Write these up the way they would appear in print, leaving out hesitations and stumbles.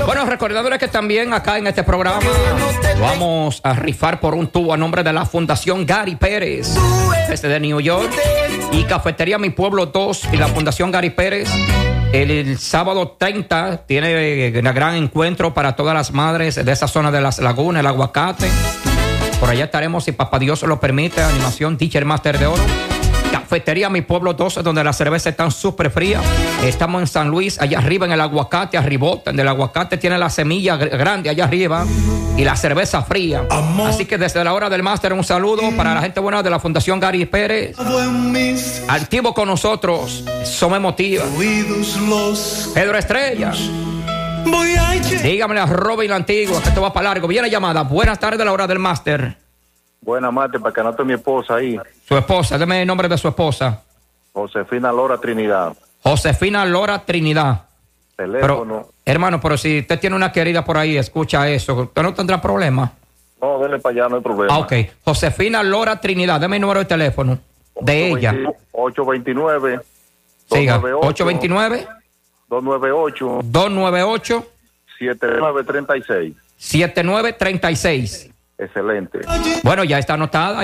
Bueno, recordándoles que también acá en este programa vamos a rifar por un tubo a nombre de la Fundación Gary Pérez, desde New York, y Cafetería Mi Pueblo 2 y la Fundación Gary Pérez. El sábado 30 tiene un gran encuentro para todas las madres de esa zona de las lagunas, el Aguacate. Por allá estaremos, si papá Dios lo permite, animación Teacher Master de Oro. Cafetería Mi Pueblo 12, donde las cervezas están súper frías. Estamos en San Luis, allá arriba en el Aguacate, arribota. En el Aguacate tiene la semilla grande allá arriba y la cerveza fría. Así que desde la hora del máster, un saludo para la gente buena de la Fundación Gary Pérez. Activo con nosotros, somos emotivas. Pedro Estrella. Dígame a Robin la Antigua, que esto va para largo. Viene llamada. Buenas tardes a la hora del máster. Buenas, Mate, para que anote mi esposa ahí. Su esposa, deme el nombre de su esposa. Josefina Lora Trinidad. Josefina Lora Trinidad. Teléfono. Pero, hermano, pero si usted tiene una querida por ahí, escucha eso. ¿Usted no tendrá problema? No, dele para allá, no hay problema. Ok. Josefina Lora Trinidad, deme el número de teléfono de ella. 829. Siga. 829. 298. 298. 7936. 7936. Excelente. Bueno, ya está anotada,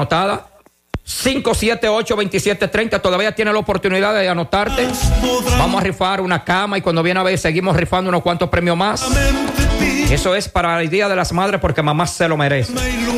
578-2730, todavía tiene la oportunidad de anotarte. Vamos a rifar una cama y cuando viene a ver seguimos rifando unos cuantos premios más. Eso es para el Día de las Madres porque mamá se lo merece.